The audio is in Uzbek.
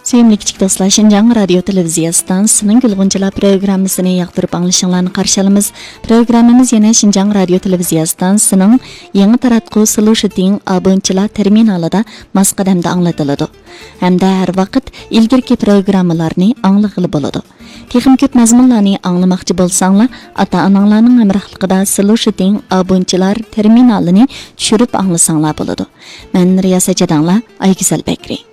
Sevimli kichik do'stlar, Şinjan radio televiziya stansiyasining Gulg'unchilar programmasini yoqtirib anglashinglarni qarshi olamiz. Programmamiz yana Şinjan radio televiziya stansiyasining yangi taratquv Solution abonchilar terminalida masqadamda anglatiladi. Hamda har vaqt ilgirki programmalarni anglag'ili bo'ladi. Texnik ko'p mazmunlarni anglamoqchi bo'lsanglar, ota-onanglarning hamrohligida Solution abonchilar terminalini tushirib anglasanglar bo'ladi. Men Riyosat Jadanglar, Aygizal Bakri.